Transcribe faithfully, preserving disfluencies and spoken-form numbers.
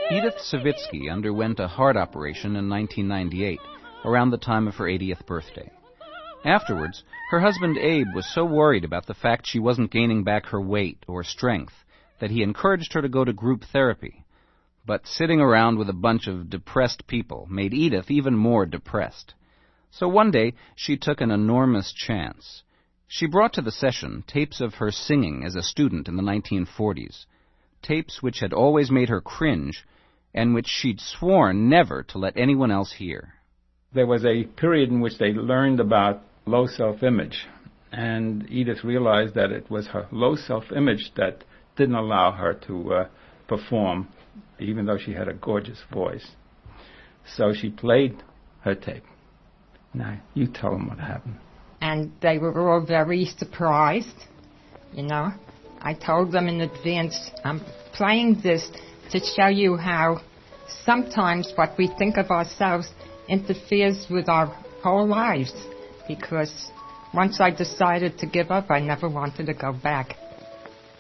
Edith Savitsky underwent a heart operation in nineteen ninety-eight, around the time of her eightieth birthday. Afterwards, her husband Abe was so worried about the fact she wasn't gaining back her weight or strength that he encouraged her to go to group therapy. But sitting around with a bunch of depressed people made Edith even more depressed. So one day, she took an enormous chance. She brought to the session tapes of her singing as a student in the nineteen forties, tapes which had always made her cringe and which she'd sworn never to let anyone else hear. There was a period in which they learned about low self-image, and Edith realized that it was her low self-image that didn't allow her to uh, perform, even though she had a gorgeous voice. So she played her tape. Now, you tell them what happened. And they were all very surprised, you know. I told them in advance, I'm playing this to show you how sometimes what we think of ourselves interferes with our whole lives. Because once I decided to give up, I never wanted to go back.